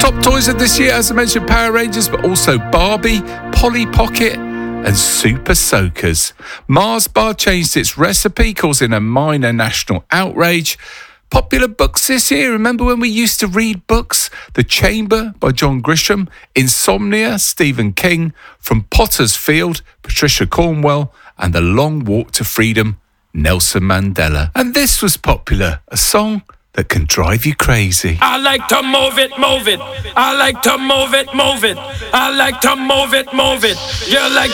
Top toys of this year, as I mentioned, Power Rangers, but also Barbie, Polly Pocket and Super Soakers. Mars Bar changed its recipe, causing a minor national outrage. Popular books this year. Remember when we used to read books? The Chamber by John Grisham, Insomnia, Stephen King, From Potter's Field, Patricia Cornwell, and The Long Walk to Freedom, Nelson Mandela. And this was popular, a song that can drive you crazy. I like to move it, move it. I like to move it, move it. I like to move it, move it. You like